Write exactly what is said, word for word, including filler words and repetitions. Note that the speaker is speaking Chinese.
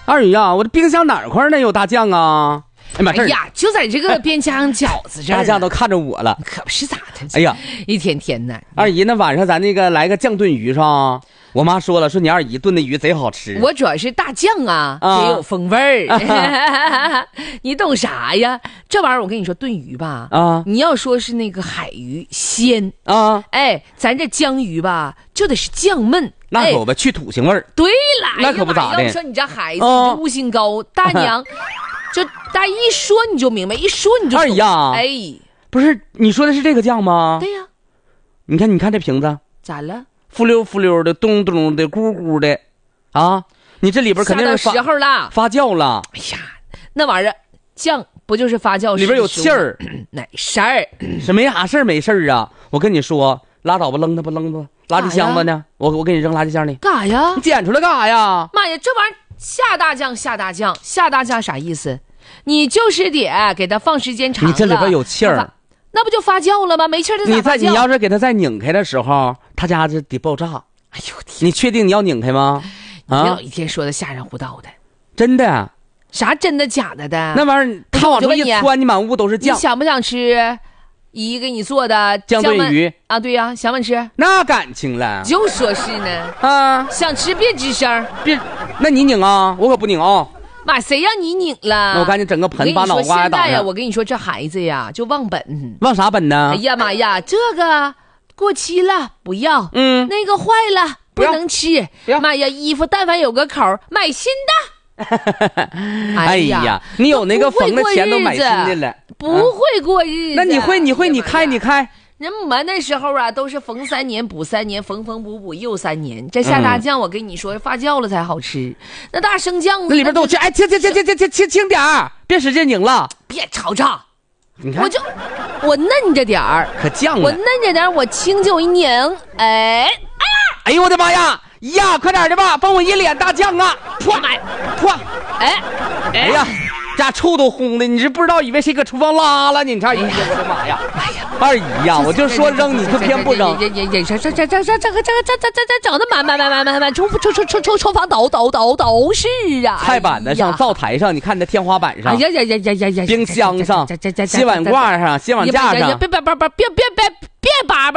二姨呀，我这冰箱哪块呢有大酱啊？哎妈， 哎呀，就在这个边疆饺子这儿， 大酱都看着我了， 可不是咋的？ 哎呀， 一天天的。 二姨，那晚上咱那个来个酱炖鱼是吧？我妈说了，说你二姨炖的鱼贼好吃。 我主要是大酱啊， 啊也有风味儿。啊、你懂啥呀？这玩意儿我跟你说，炖鱼吧， 啊， 你要说是那个海鱼鲜啊， 哎，咱这江鱼吧，就得是酱焖。 那可不、哎，去土腥味儿。 对了， 那可不咋的。 要说你这孩子，哦、你这悟性高，大娘。就大一说你就明白，一说你就二姨呀， 哎， 不是你说的是这个酱吗？ 对呀， 你看，你看这瓶子咋了？ 浮溜浮溜的，咚咚的，咕咕的，啊！你这里边肯定是时候了， 发酵了。 哎呀，那玩意儿酱不就是发酵里边有气儿？ 哪事儿？ 是没啥事儿，没事儿啊！我跟你说，拉倒吧，扔它吧，扔吧，垃圾箱子呢？我我给你扔垃圾箱里。 干啥呀？ 你捡出来干啥呀？ 妈呀，这玩意儿。下大酱，下大酱，下大酱啥意思？你就是得给它放时间长了， 你这里边有气儿， 那不就发酵了吗？没气儿的咋发酵？ 你在你要是给它再拧开的时候，它家就得爆炸。 哎呦天！ 你确定你要拧开吗？ 啊！你老一天说的吓人胡道的， 真的？ 啥真的假的的？ 那玩意儿它往出一窜，你满屋都是酱。 你想不想吃姨给你做的酱炖鱼啊？对呀、啊，想不想吃？ 那感情了， 就说是呢啊， 想吃别吱声， 别，那你拧啊，我可不拧啊。 妈，谁让你拧了？ 那我赶紧整个盆把脑瓜打呀！我跟你说，这孩子呀，就忘本。 忘啥本呢？ 哎呀妈呀，这个过期了不要， 嗯， 那个坏了不能吃。妈呀，衣服但凡有个口，买新的。 哎呀，你有那个缝的钱都买新的了， 不会过日子。 那你会，你会，你开，你开。 人我们那时候啊，都是缝三年补三年，缝缝补补又三年。这下大酱，我跟你说，发酵了才好吃。那大生酱那里边都有气，哎，轻轻轻轻轻轻轻轻点儿，别使劲拧了， 别吵吵。 你看， 我就我嫩着点儿， 可酱了。 我嫩着点儿，我轻就一拧，哎，哎呀， 哎呦我的妈呀！呀，快点的吧，帮我一脸大酱啊！ 破买破， 哎， 哎呀！家臭都烘的，你是不知道以为谁搁厨房拉了你？你看，哎呀，我的妈呀！ 哎呀， 二姨呀，我就说扔你就偏不扔。 这这这这这这这这这这这这这整的满满满满满满厨厨厨厨厨厨房都都都都是啊！ 菜板子上、灶台上，你看那天花板上， 哎呀呀呀呀呀呀！ 冰箱上、洗碗挂上、洗碗架上， 别别别别别别别别叭叭。